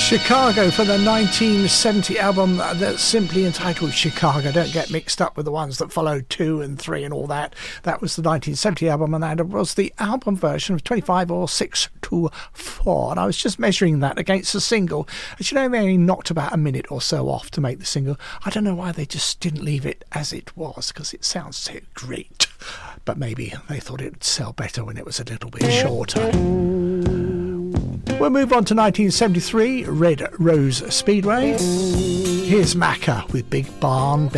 Chicago for the 1970 album that's simply entitled Chicago. Don't get mixed up with the ones that followed 2 and 3 and all that. That was the 1970 album, and that was the album version of 25 or 6 to 4. And I was just measuring that against the single. And you know, they only knocked about a minute or so off to make the single. I don't know why they just didn't leave it as it was, because it sounds so great. But maybe they thought it would sell better when it was a little bit shorter. We'll move on to 1973, Red Rose Speedway. Here's Macca with Big Barn Bill.